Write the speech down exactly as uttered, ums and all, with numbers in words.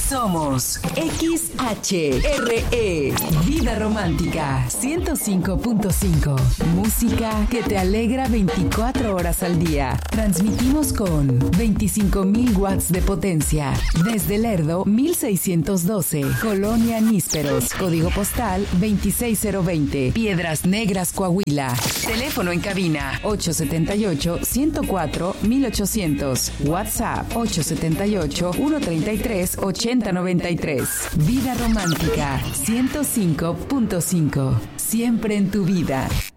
Somos X H R E, Vida Romántica, ciento cinco punto cinco. Música que te alegra veinticuatro horas al día. Transmitimos con veinticinco mil watts de potencia. Desde Lerdo, mil seiscientos doce. Colonia Nísperos. Código postal veintiséis mil veinte. Piedras Negras, Coahuila. Teléfono en cabina ocho siete ocho, uno cero cuatro, mil ochocientos. WhatsApp ocho siete ocho, uno tres tres, ocho cero nueve tres. Vida Romántica ciento cinco punto cinco. Siempre en tu vida.